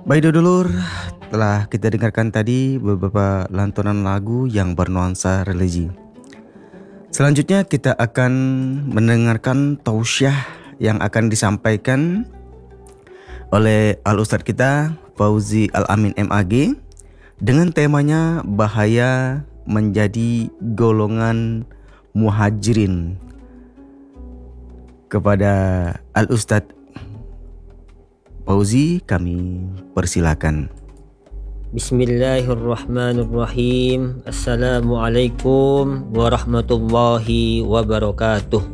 Baik dulur, telah kita dengarkan tadi beberapa lantunan lagu yang bernuansa religi. Selanjutnya kita akan mendengarkan tausiah yang akan disampaikan oleh Al-Ustadz kita Fauzi Al-Amin MAG dengan temanya bahaya menjadi golongan muhajirin. Kepada Al-Ustadz Fauzi kami persilakan. Bismillahirrahmanirrahim. Assalamualaikum warahmatullahi wabarakatuh.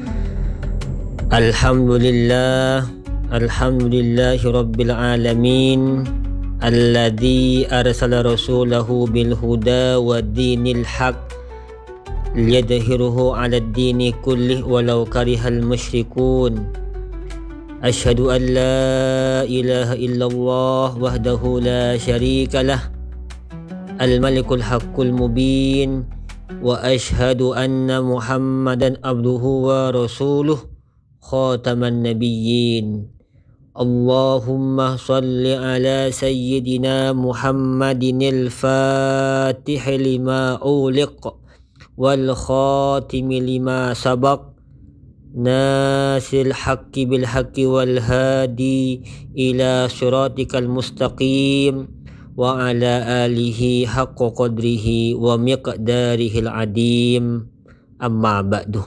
Alhamdulillahi rabbil alamin, alladzi arsala rasulahu bil huda wa dinil haq liyadhhirahu 'alad dini kullih walau karihal musyrikun. Asyhadu an la ilaha illallah wahdahu la syarika lah, al-malikul haqqul mubin, wa asyhadu anna muhammadan abduhu wa rasuluh khataman nabiyyin. Allahumma salli ala sayyidina muhammadinil fatih lima uliq wal khatimi lima sabaq, nasil haqqi bil haqqi wal hadi ila siratikal mustaqim, wa ala alihi haqqa qadrihi wa miqdarihil adim. Amma ba'du.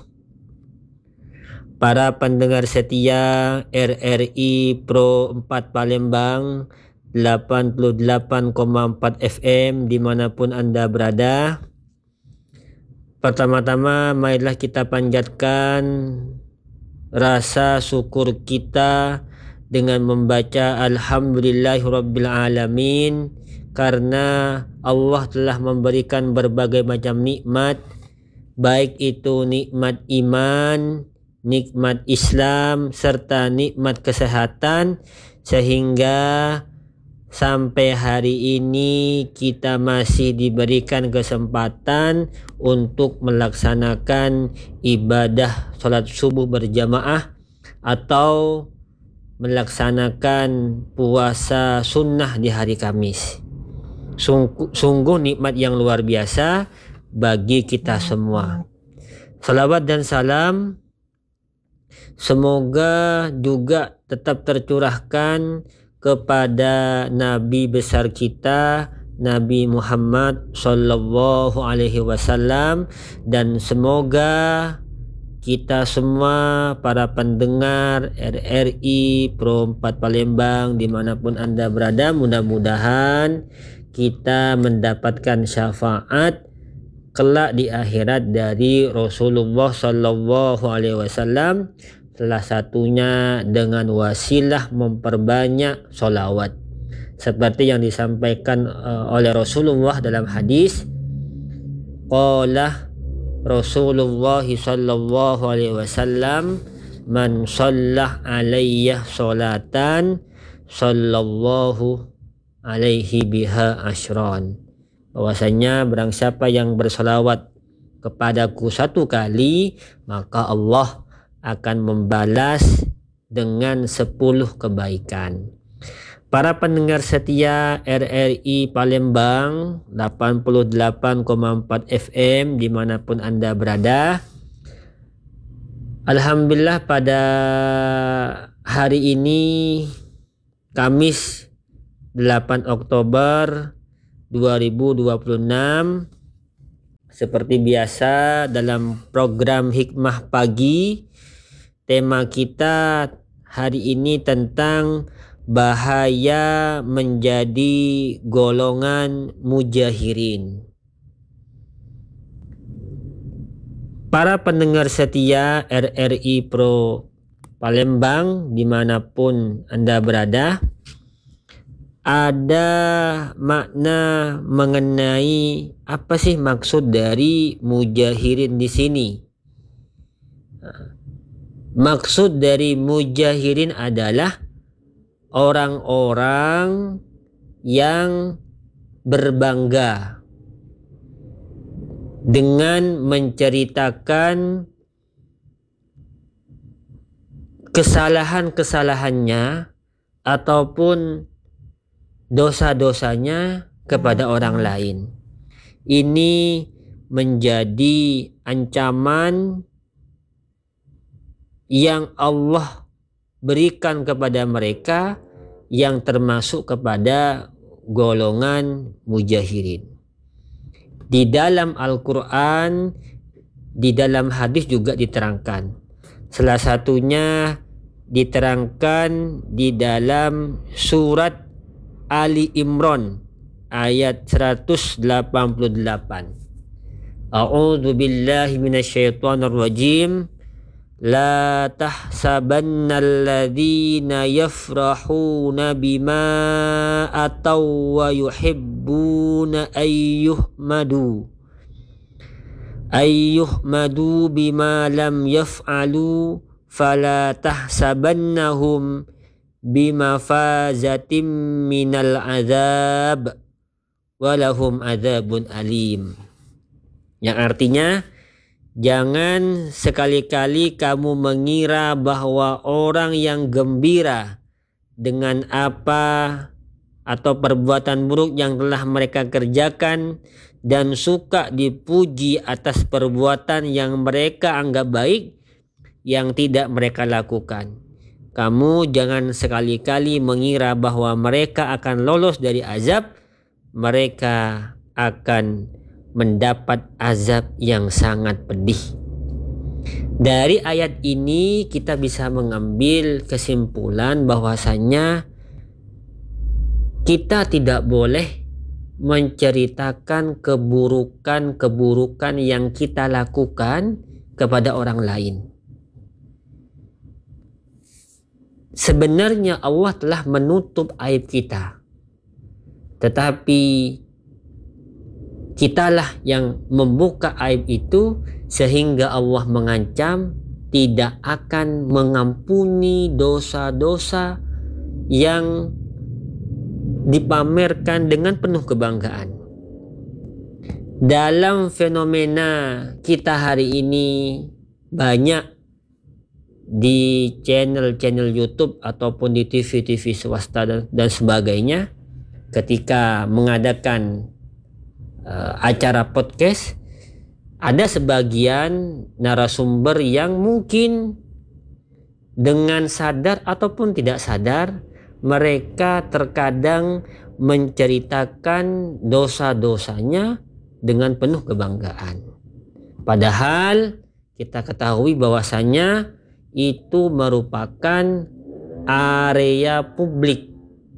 Para pendengar setia RRI Pro 4 Palembang 88,4 FM dimanapun Anda berada, pertama-tama marilah kita panjatkan rasa syukur kita dengan membaca Alhamdulillahirabbil alamin, karena Allah telah memberikan berbagai macam nikmat, baik itu nikmat iman, nikmat Islam, serta nikmat kesehatan, sehingga sampai hari ini kita masih diberikan kesempatan untuk melaksanakan ibadah sholat subuh berjamaah atau melaksanakan puasa sunnah di hari Kamis. Sungguh nikmat yang luar biasa bagi kita semua. Salawat dan salam semoga juga tetap tercurahkan kepada Nabi besar kita, Nabi Muhammad Sallallahu Alaihi Wasallam, dan semoga kita semua para pendengar RRI Pro 4 Palembang dimanapun Anda berada, mudah-mudahan kita mendapatkan syafaat kelak di akhirat dari Rasulullah Sallallahu Alaihi Wasallam, salah satunya dengan wasilah memperbanyak sholawat, seperti yang disampaikan oleh Rasulullah dalam hadis. Qala Rasulullah sallallahu alaihi wasallam, man shallah alayya sholatan sallallahu alaihi biha asyran. Bahwasanya barang siapa yang bersolawat kepadaku satu kali, maka Allah akan membalas dengan 10 kebaikan. Para pendengar setia RRI Palembang 88,4 FM dimanapun Anda berada, alhamdulillah pada hari ini Kamis 8 Oktober 2026, seperti biasa dalam program Hikmah Pagi, tema kita hari ini tentang bahaya menjadi golongan mujahirin. Para pendengar setia RRI Pro Palembang dimanapun Anda berada, ada makna mengenai apa sih maksud dari mujahirin di sini. Maksud dari mujahirin adalah orang-orang yang berbangga dengan menceritakan kesalahan-kesalahannya ataupun dosa-dosanya kepada orang lain. Ini menjadi ancaman yang Allah berikan kepada mereka yang termasuk kepada golongan mujahirin. Di dalam Al-Quran, di dalam hadis juga diterangkan. Salah satunya diterangkan di dalam surat Ali Imran ayat 188. A'udzu billahi minasyaitonir rajim. La tahsabannal ladzina yafrahuna bima ataw wa yuhibbuna ayyuhmadu bima lam yaf'alu fala tahsabannahum bimafazatim minal azab walahum azabun alim. Yang artinya, jangan sekali-kali kamu mengira bahwa orang yang gembira dengan apa atau perbuatan buruk yang telah mereka kerjakan dan suka dipuji atas perbuatan yang mereka anggap baik yang tidak mereka lakukan. Kamu jangan sekali-kali mengira bahwa mereka akan lolos dari azab. Mereka akan mendapat azab yang sangat pedih. Dari ayat ini kita bisa mengambil kesimpulan bahwasanya kita tidak boleh menceritakan keburukan-keburukan yang kita lakukan kepada orang lain. Sebenarnya Allah telah menutup aib kita, tetapi kitalah yang membuka aib itu, sehingga Allah mengancam tidak akan mengampuni dosa-dosa yang dipamerkan dengan penuh kebanggaan. Dalam fenomena kita hari ini, banyak di channel-channel YouTube ataupun di TV-TV swasta dan sebagainya, ketika mengadakan acara podcast, ada sebagian narasumber yang mungkin dengan sadar ataupun tidak sadar, mereka terkadang menceritakan dosa-dosanya dengan penuh kebanggaan. Padahal kita ketahui bahwasanya itu merupakan area publik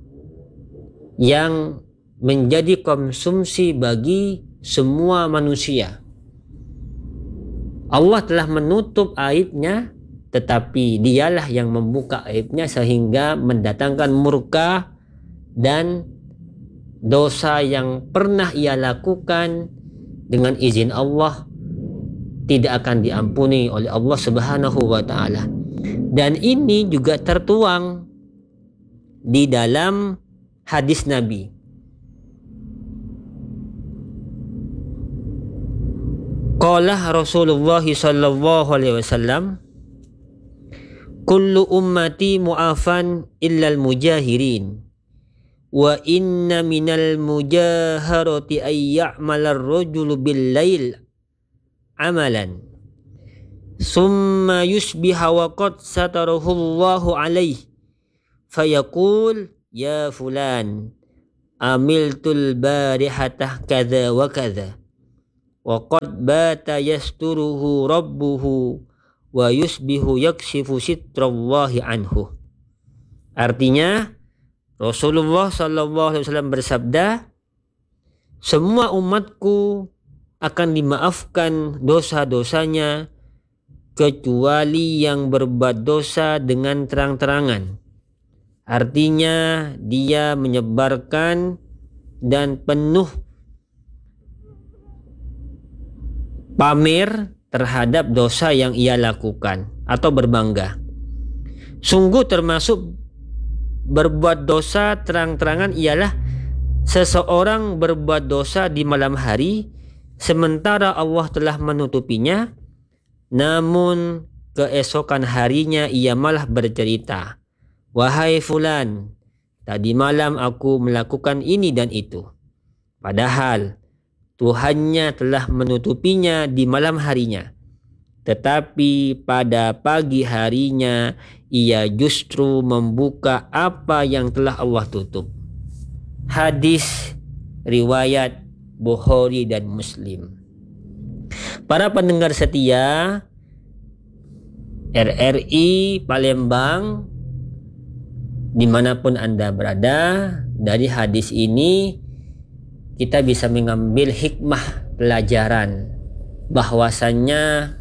yang menjadi konsumsi bagi semua manusia. Allah telah menutup aibnya, tetapi dialah yang membuka aibnya sehingga mendatangkan murka dan dosa yang pernah ia lakukan dengan izin Allah tidak akan diampuni oleh Allah Subhanahu wa taala. Dan ini juga tertuang di dalam hadis Nabi. Qala Rasulullah sallallahu alaihi wasallam, kullu ummati mu'afan illal mujahirin, wa inna minal mujaharati ay ya'mala ar-rajulu bil lail amalan summa yusbiha wa qad satarahu Allahu alaihi fayaqul ya fulan amiltul barihatah kadza wa kadza wa qad bata yasturuhu rabbuhu wa yusbihu yakshifu sitrallahi anhu. Artinya, Rasulullah SAW bersabda, semua umatku akan dimaafkan dosa-dosanya kecuali yang berbuat dosa dengan terang-terangan. Artinya dia menyebarkan dan penuh pamer terhadap dosa yang ia lakukan atau berbangga. Sungguh termasuk berbuat dosa terang-terangan ialah seseorang berbuat dosa di malam hari sementara Allah telah menutupinya, namun keesokan harinya ia malah bercerita, wahai fulan, tadi malam aku melakukan ini dan itu. Padahal Tuhannya telah menutupinya di malam harinya. Tetapi pada pagi harinya ia justru membuka apa yang telah Allah tutup. Hadis riwayat Bukhari dan Muslim. Para pendengar setia RRI Palembang, dimanapun Anda berada, dari hadis ini kita bisa mengambil hikmah pelajaran bahwasannya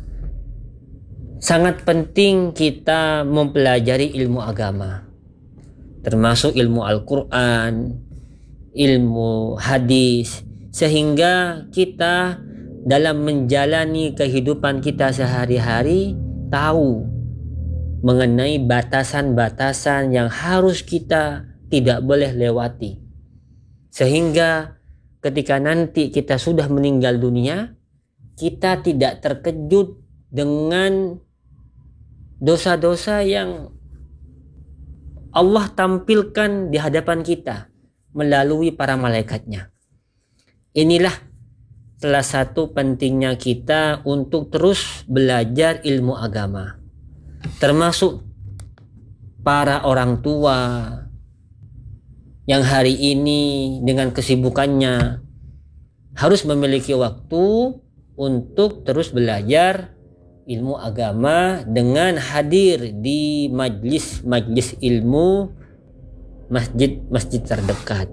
sangat penting kita mempelajari ilmu agama, termasuk ilmu Al-Quran, ilmu hadis, sehingga kita dalam menjalani kehidupan kita sehari-hari tahu mengenai batasan-batasan yang harus kita tidak boleh lewati, sehingga ketika nanti kita sudah meninggal dunia, kita tidak terkejut dengan dosa-dosa yang Allah tampilkan di hadapan kita melalui para malaikatnya. Inilah salah satu pentingnya kita untuk terus belajar ilmu agama, termasuk para orang tua yang hari ini dengan kesibukannya harus memiliki waktu untuk terus belajar ilmu agama dengan hadir di majlis ilmu masjid terdekat,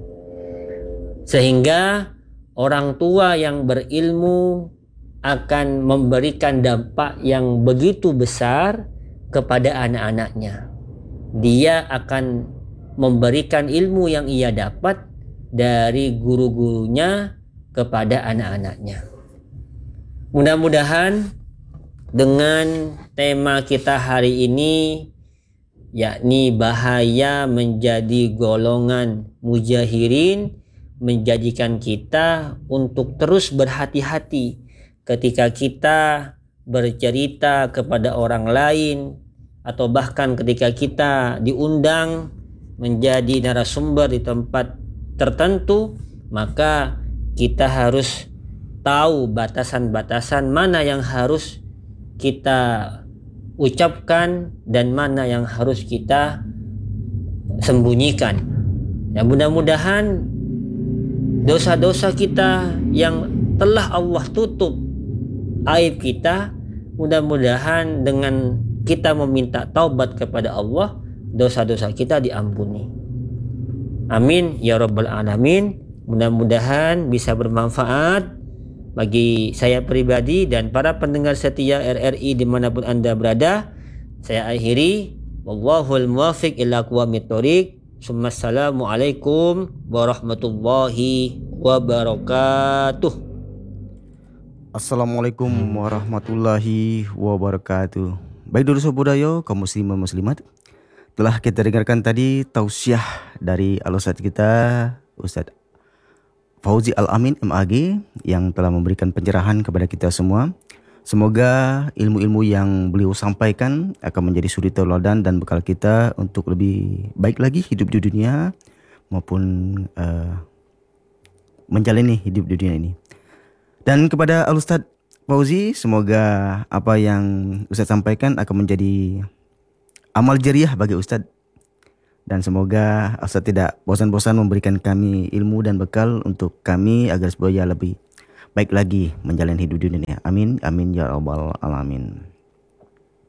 sehingga orang tua yang berilmu akan memberikan dampak yang begitu besar kepada anak-anaknya. Dia akan memberikan ilmu yang ia dapat dari guru-gurunya kepada anak-anaknya. Mudah-mudahan dengan tema kita hari ini, yakni bahaya menjadi golongan mujahirin, menjadikan kita untuk terus berhati-hati ketika kita bercerita kepada orang lain, atau bahkan ketika kita diundang menjadi narasumber di tempat tertentu, maka kita harus tahu batasan-batasan mana yang harus kita ucapkan dan mana yang harus kita sembunyikan. Ya, mudah-mudahan dosa-dosa kita yang telah Allah tutup aib kita, mudah-mudahan dengan kita meminta taubat kepada Allah, dosa-dosa kita diampuni. Amin ya rabbal alamin. Mudah-mudahan bisa bermanfaat bagi saya pribadi dan para pendengar setia RRI dimanapun Anda berada. Saya akhiri, wallahul muwaffiq ila aqwamit thoriq. Assalamualaikum warahmatullahi wabarakatuh. Assalamualaikum warahmatullahi wabarakatuh. Baik dulu budaya kaum muslimin muslimat, telah kita dengarkan tadi tausiah dari al-ustadz kita, Ustadz Fauzi Al-Amin MAG, yang telah memberikan pencerahan kepada kita semua. Semoga ilmu-ilmu yang beliau sampaikan akan menjadi suri tauladan dan bekal kita untuk lebih baik lagi hidup di dunia maupun menjalani hidup di dunia ini. Dan kepada Al-Ustadz Fauzi, semoga apa yang Ustadz sampaikan akan menjadi amal jariah bagi Ustadz. Dan semoga Ustadz tidak bosan-bosan memberikan kami ilmu dan bekal untuk kami agar supaya lebih baik lagi menjalani hidup di dunia. Amin, amin ya rabbal alamin.